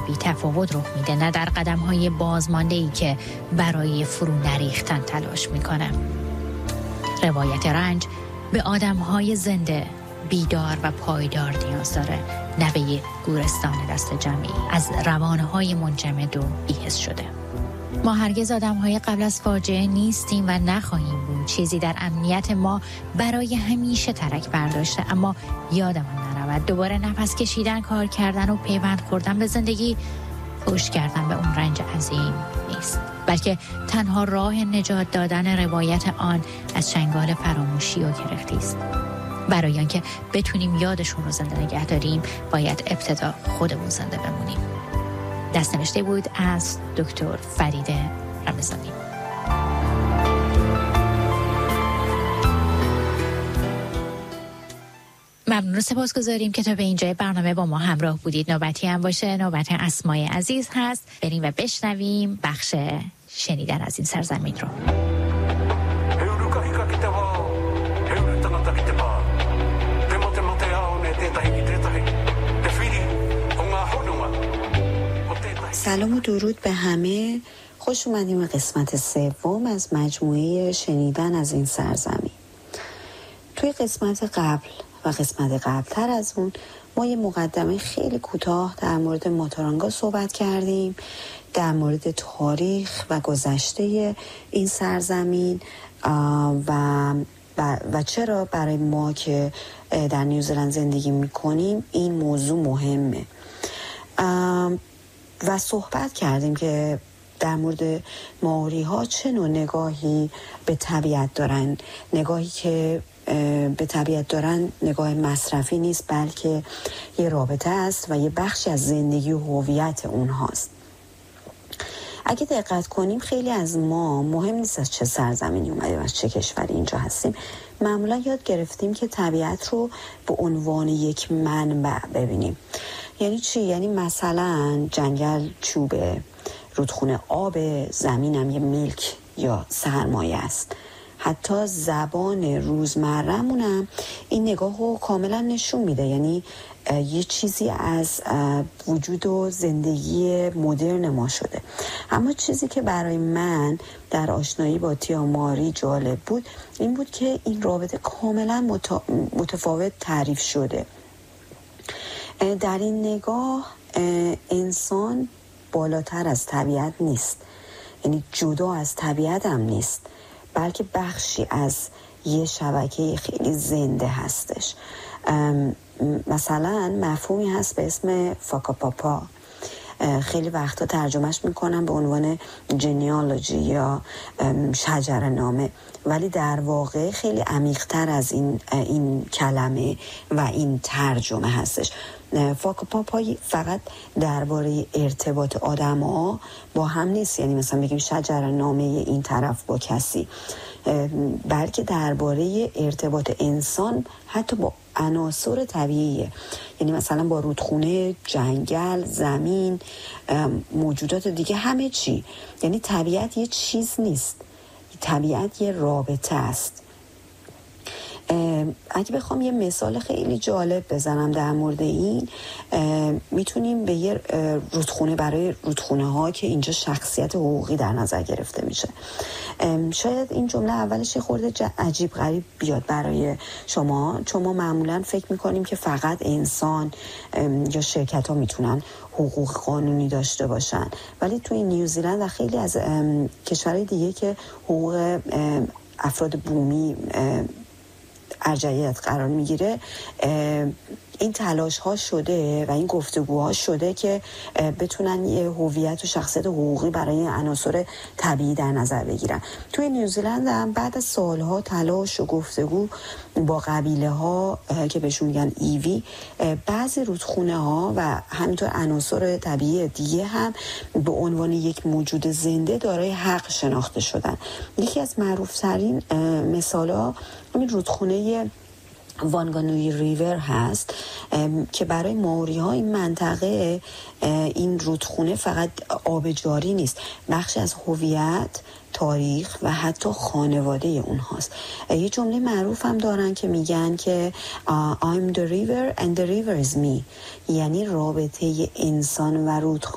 بی تفاوت رخ میده، نه در قدم‌های بازمانده‌ای که برای فرو نریختن تلاش میکنه. روایت رنج به آدم‌های زنده، بیدار و پایدار نیاز داره، نه به یک گورستان دست جمعی از روانه‌های منجمد و بی‌حس شده. ما هرگز آدم‌های قبل از فاجعه نیستیم و نخواهیم بود. چیزی در امنیت ما برای همیشه ترک برداشته، اما یادمون نرود دوباره نفس کشیدن، کار کردن و پیوند خوردن به زندگی، فوش کردن به اون رنج عظیم نیست، بلکه تنها راه نجات دادن روایت آن از چنگال فراموشی و کرختی است. برای آنکه بتونیم یادشون رو زنده نگه داریم، باید ابتدا خودمون زنده بمونیم. دست نوشته بود از دکتر فریده رمضانی. ممنون و سپاسگزاریم که تا به اینجای برنامه با ما همراه بودید. نوبتی هم باشه، نوبت اسمای عزیز هست. بریم و بشنویم بخش شنیدن از این سرزمین رو. سلام و درود به همه. خوش اومدیم به قسمت سوم از مجموعه شنیدن از این سرزمین. توی قسمت قبل و قسمت قبلتر از اون ما یه مقدمه خیلی کوتاه در مورد ماتارانگا صحبت کردیم، در مورد تاریخ و گذشته این سرزمین و چرا برای ما که در نیوزلند زندگی میکنیم این موضوع مهمه. و صحبت کردیم که در مورد مائوری ها چه نوع نگاهی به طبیعت دارن. نگاهی که به طبیعت دارن نگاه مصرفی نیست، بلکه یه رابطه است و یه بخشی از زندگی و هویت اونهاست. اگه دقت کنیم خیلی از ما مهم نیست از چه سرزمینی اومدیم، از چه کشوری اینجا هستیم، معمولا یاد گرفتیم که طبیعت رو به عنوان یک منبع ببینیم. یعنی چی؟ یعنی مثلا جنگل چوبه، رودخونه آب، زمینم یه میلک یا سرمایه است. حتی زبان روزمره‌مونم این نگاه رو کاملا نشون میده. یعنی یه چیزی از وجود و زندگی مدرن ما شده. اما چیزی که برای من در آشنایی با تیا ماری جالب بود این بود که این رابطه کاملا متفاوت تعریف شده. در این نگاه انسان بالاتر از طبیعت نیست، یعنی جدا از طبیعت هم نیست، بلکه بخشی از یه شبکه خیلی زنده هستش. مثلا مفهومی هست به اسم فاکاپاپا، خیلی وقتا ترجمهش میکنم به عنوان جنیالوجی یا شجره نامه، ولی در واقع خیلی عمیق‌تر از این کلمه و این ترجمه هستش. فاکاپاپا فقط درباره ارتباط آدم‌ها با هم نیست، یعنی مثلا بگیم شجره نامه این طرف با کسی، بلکه درباره ارتباط انسان حتی با عناصر طبیعیه. یعنی مثلا با رودخونه، جنگل، زمین، موجودات دیگه، همه چی. یعنی طبیعت یه چیز نیست، طبیعت یه رابطه است. اگه بخوام یه مثال خیلی جالب بزنم در مورد این، میتونیم به یه رودخونه، برای رودخونه ها که اینجا شخصیت حقوقی در نظر گرفته میشه. شاید این جمله اولش یه خورده عجیب غریب بیاد برای شما، چون ما معمولا فکر میکنیم که فقط انسان یا شرکت ها میتونن حقوق قانونی داشته باشن، ولی توی نیوزیلند و خیلی از کشورهای دیگه که حقوق افراد بومی ارجحیت قرار میگیره، این تلاش ها شده و این گفتگوها شده که بتونن یه هویت و شخصیت حقوقی برای عناصر طبیعی در نظر بگیرن. توی نیوزیلند هم بعد از سالها تلاش و گفتگو با قبیله ها که بهشون میگن ایوی، بعضی رودخونه ها و همینطور عناصر طبیعی دیگه هم به عنوان یک موجود زنده دارای حق شناخته شدن. یکی از معروفترین مثالا همین رودخونه وانگانوی ریور هست که برای مائوری ها این منطقه، این رودخونه فقط آب جاری نیست، بخشی از هویت، تاریخ و حتی خانواده اونهاست. یه جمله معروف هم دارن که میگن که I'm the river and the river is me، یعنی رابطه انسان و